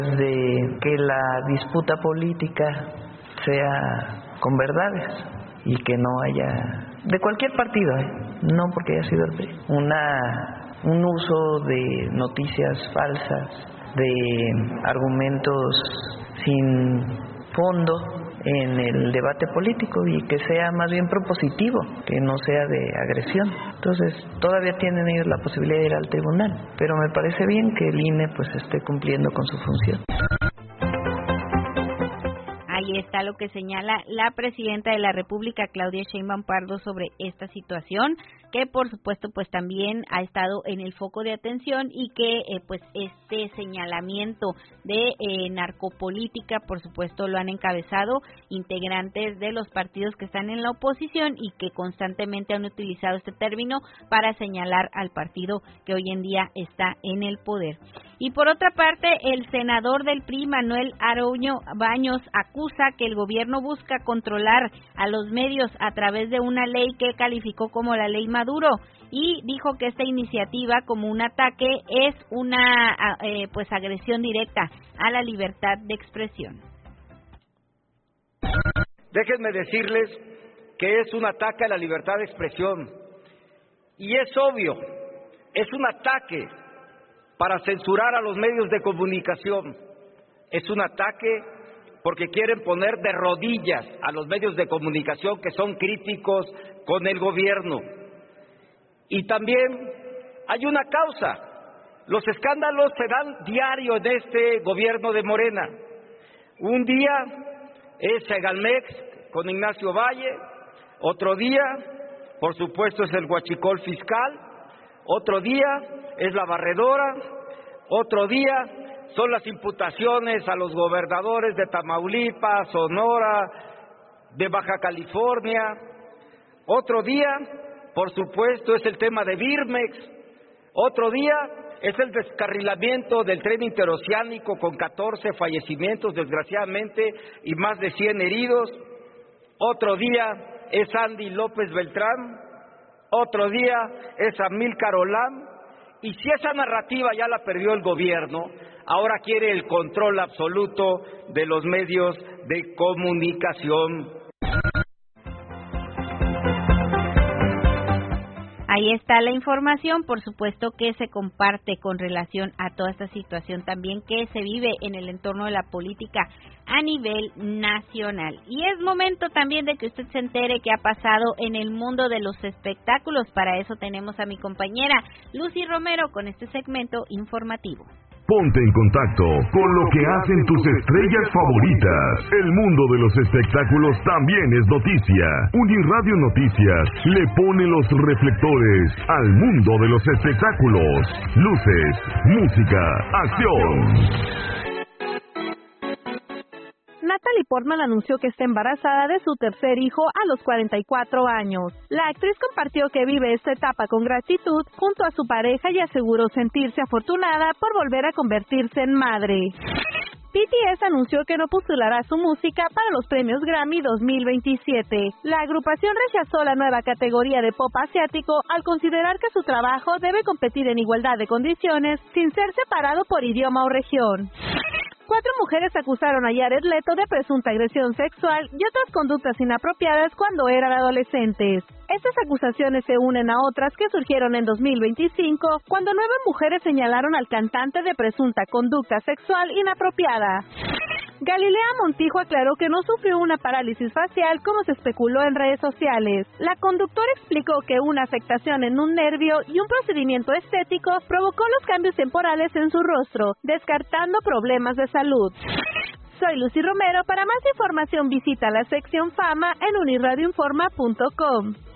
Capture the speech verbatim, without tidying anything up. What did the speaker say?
de que la disputa política sea con verdades y que no haya, de cualquier partido, ¿eh? No porque haya sido el P R I, una, un uso de noticias falsas, de argumentos sin fondo en el debate político y que sea más bien propositivo, que no sea de agresión. Entonces, todavía tienen ellos la posibilidad de ir al tribunal, pero me parece bien que el I N E pues esté cumpliendo con su función. Ahí está lo que señala la presidenta de la República, Claudia Sheinbaum Pardo, sobre esta situación, que por supuesto pues también ha estado en el foco de atención y que eh, pues este señalamiento de eh, narcopolítica por supuesto lo han encabezado integrantes de los partidos que están en la oposición y que constantemente han utilizado este término para señalar al partido que hoy en día está en el poder. Y por otra parte, el senador del P R I, Manuel Aruño Baños, acusa que el gobierno busca controlar a los medios a través de una ley que calificó como la ley Maduro y dijo que esta iniciativa, como un ataque, es una eh, pues agresión directa a la libertad de expresión. Déjenme decirles que es un ataque a la libertad de expresión y es obvio, es un ataque para censurar a los medios de comunicación, es un ataque porque quieren poner de rodillas a los medios de comunicación que son críticos con el gobierno. Y también hay una causa, los escándalos se dan diario en este gobierno de Morena. Un día es Segalmex con Ignacio Valle, otro día, por supuesto, es el huachicol fiscal, otro día es la barredora, otro día son las imputaciones a los gobernadores de Tamaulipas, Sonora, de Baja California, otro día, por supuesto, es el tema de Birmex, otro día es el descarrilamiento del tren interoceánico con catorce fallecimientos, desgraciadamente, y más de cien heridos, otro día es Andy López Beltrán, otro día es Amílcar Olam, y si esa narrativa ya la perdió el gobierno, ahora quiere el control absoluto de los medios de comunicación. Ahí está la información, por supuesto que se comparte con relación a toda esta situación también que se vive en el entorno de la política a nivel nacional. Y es momento también de que usted se entere qué ha pasado en el mundo de los espectáculos. Para eso tenemos a mi compañera Lucy Romero con este segmento informativo. Ponte en contacto con lo que hacen tus estrellas favoritas. El mundo de los espectáculos también es noticia. Uniradio Noticias le pone los reflectores al mundo de los espectáculos. Luces, música, acción. Natalie Portman anunció que está embarazada de su tercer hijo a los cuarenta y cuatro años. La actriz compartió que vive esta etapa con gratitud junto a su pareja y aseguró sentirse afortunada por volver a convertirse en madre. B T S anunció que no postulará su música para los premios Grammy dos mil veintisiete. La agrupación rechazó la nueva categoría de pop asiático al considerar que su trabajo debe competir en igualdad de condiciones sin ser separado por idioma o región. Cuatro mujeres acusaron a Jared Leto de presunta agresión sexual y otras conductas inapropiadas cuando eran adolescentes. Estas acusaciones se unen a otras que surgieron en dos mil veinticinco, cuando nueve mujeres señalaron al cantante de presunta conducta sexual inapropiada. Galilea Montijo aclaró que no sufrió una parálisis facial como se especuló en redes sociales. La conductora explicó que una afectación en un nervio y un procedimiento estético provocó los cambios temporales en su rostro, descartando problemas de salud. Soy Lucy Romero. Para más información visita la sección Fama en unirradioinforma punto com.